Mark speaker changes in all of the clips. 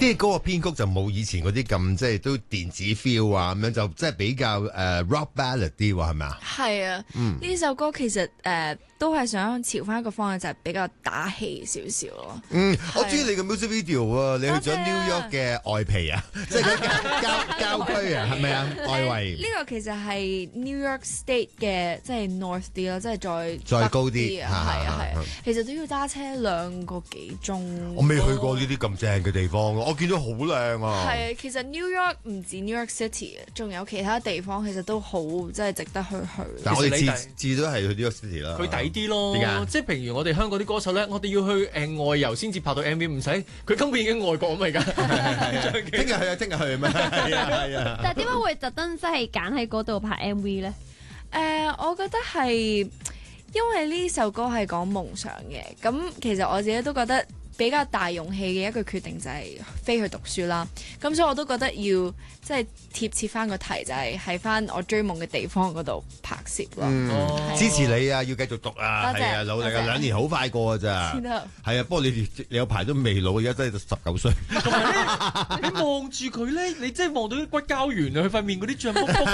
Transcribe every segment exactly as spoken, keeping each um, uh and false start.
Speaker 1: 啲嗰個編曲就冇以前嗰啲咁即係都電子 feel 啊，咁樣就即係比較誒、uh, rock ballad 啲喎，係咪啊？
Speaker 2: 係啊，呢、嗯、首歌其實誒、呃、都係想朝翻一個方向，就係、是、比較打氣少少咯。
Speaker 1: 嗯，
Speaker 2: 啊、
Speaker 1: 我中意你嘅 music video 啊，你去咗 New York 嘅外皮啊，即係郊郊郊區啊，係咪啊？外圍
Speaker 2: 呢、這個其實係 New York State 嘅，即係 North 啲咯，即係再
Speaker 1: 再高啲
Speaker 2: 啊，係啊係啊，其實都要揸車兩個幾鐘。
Speaker 1: 我未去過呢啲咁正嘅地方，我見到好靚啊。
Speaker 2: 係啊，其實 New York 唔止 New York City 仲有其他地方其實都好，即係值得去去。
Speaker 1: 但我哋次次都係去 New York City 啦。
Speaker 3: 佢抵啲咯，
Speaker 1: 點解？
Speaker 3: 即係譬如我哋香港啲歌手咧，我哋要去誒、呃、外遊先至拍到 M V， 唔使佢根本已經外國啊嘛而家。
Speaker 1: 聽日去啊，聽日去咩？係啊係啊。
Speaker 4: 但係點解會特登即係揀喺嗰度拍 M V 咧？誒、
Speaker 2: 呃，我覺得係因為呢首歌係講夢想嘅，咁其實我自己都覺得比較大勇氣嘅一個決定就係飛去讀書啦。咁所以我都覺得要即係貼切翻個題，就係喺翻我追夢嘅地方嗰度拍攝咯。
Speaker 1: 嗯
Speaker 2: 哦、
Speaker 1: 支持你啊，要繼續讀啊，係啊，努力啊，兩年好快過㗎咋。係啊，不過你你有排都未老，而家真係十九歲。
Speaker 3: 同埋咧，你望住佢咧，你真係望到啲骨膠原啊！佢塊面嗰啲脹卜卜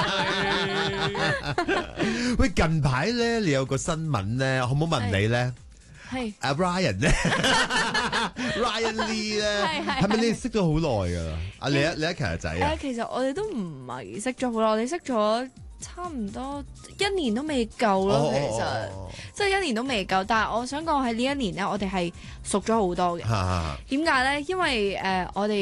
Speaker 3: 嘅。
Speaker 1: 喂，近排咧，你有個新聞咧，可唔可以問你咧？
Speaker 2: 係
Speaker 1: 阿 Ryan 咧，Ryan Lee 咧，係咪你識咗好耐噶？阿李李克勤嘅仔啊？
Speaker 2: 誒，其實我哋都唔係識咗好耐，我哋識咗差唔多一年都未夠咯。
Speaker 1: 哦、
Speaker 2: 其實、哦、即係一年都未夠，但係我想講喺呢一年咧，我哋係熟咗好多嘅。點解咧？因為誒、呃，我哋